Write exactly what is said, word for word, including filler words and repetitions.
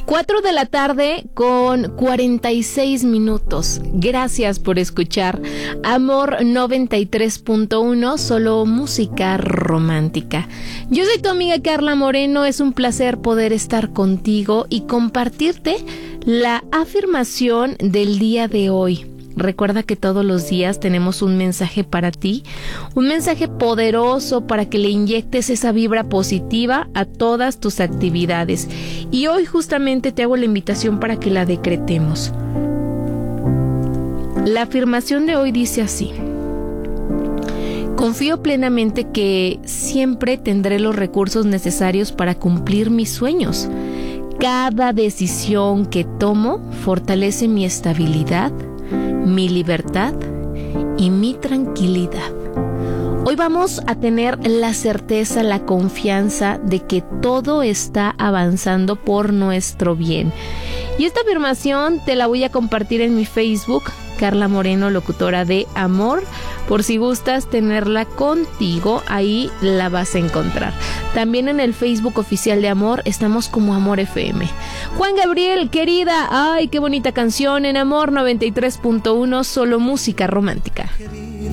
cuatro de la tarde con cuarenta y seis minutos. Gracias por escuchar Amor noventa y tres punto uno, solo música romántica. Yo soy tu amiga Carla Moreno, es un placer poder estar contigo y compartirte la afirmación del día de hoy. Recuerda que todos los días tenemos un mensaje para ti, un mensaje poderoso para que le inyectes esa vibra positiva a todas tus actividades. Y hoy justamente te hago la invitación para que la decretemos. La afirmación de hoy dice así: confío plenamente que siempre tendré los recursos necesarios para cumplir mis sueños. Cada decisión que tomo fortalece mi estabilidad, mi libertad y mi tranquilidad. Hoy vamos a tener la certeza, la confianza de que todo está avanzando por nuestro bien. Y esta afirmación te la voy a compartir en mi Facebook, Carla Moreno, locutora de Amor. Por si gustas tenerla contigo, ahí la vas a encontrar. También en el Facebook oficial de Amor estamos como Amor F M. Juan Gabriel, querida, ay, qué bonita canción en Amor noventa y tres punto uno, solo música romántica.